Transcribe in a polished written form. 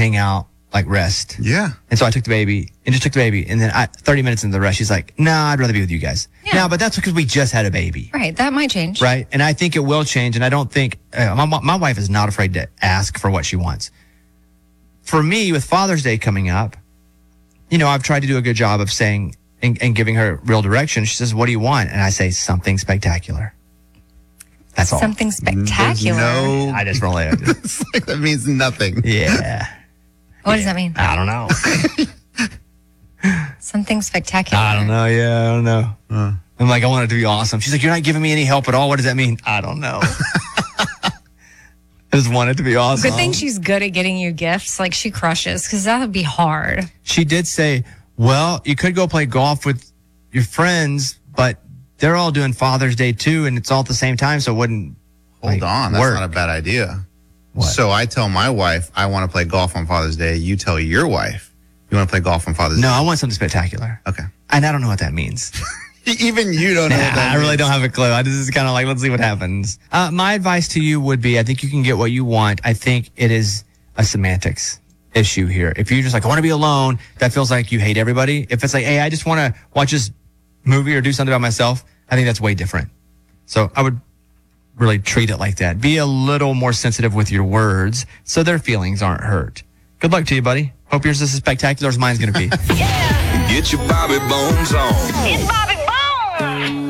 hang out, like rest. Yeah. And so I took the baby and just took the baby. And then 30 minutes into the rest, she's like, nah, I'd rather be with you guys. Yeah. No, but that's because we just had a baby. Right. That might change. Right. And I think it will change. And I don't think my wife is not afraid to ask for what she wants. For me, with Father's Day coming up, I've tried to do a good job of saying and giving her real direction. She says, what do you want? And I say, something spectacular. That's all. Something spectacular. I just roll it. It's like, that means nothing. Yeah. What does that mean? I don't know. Something spectacular. I don't know. Yeah, I don't know. I'm like, I want it to be awesome. She's like, you're not giving me any help at all. What does that mean? I don't know. I just want it to be awesome. Good thing she's good at getting you gifts. Like, she crushes, because that would be hard. She did say, well, you could go play golf with your friends, but they're all doing Father's Day too, and it's all at the same time, so it wouldn't Hold on. That's work. not a bad idea. What? So I tell my wife, I want to play golf on Father's Day. You tell your wife, you want to play golf on Father's No, Day. I want something spectacular. Okay. And I don't know what that means. Even you don't know what that I really means. don't have a clue. This is kind of like, let's see what happens. My advice to you would be, I think you can get what you want. I think it is a semantics issue here. If you're just like, I want to be alone, that feels like you hate everybody. If it's like, hey, I just want to watch this movie or do something by myself, I think that's way different. So I would really treat it like that. Be a little more sensitive with your words so their feelings aren't hurt. Good luck to you, buddy. Hope yours is as spectacular as mine's going to be. Get your Bobby Bones on. It's Bobby